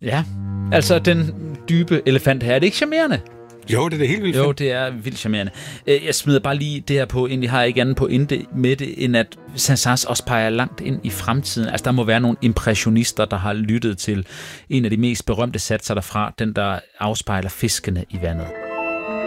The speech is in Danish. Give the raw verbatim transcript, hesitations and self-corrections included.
Ja, altså den dybe elefant her, er det ikke charmerende? Jo, det er det helt vildt. Jo, det er vildt charmerende. Jeg smider bare lige det her på, egentlig har jeg ikke andet pointe med det, end at Saint-Saëns også peger langt ind i fremtiden. Altså, der må være nogle impressionister, der har lyttet til en af de mest berømte satser derfra, den der afspejler fiskene i vandet.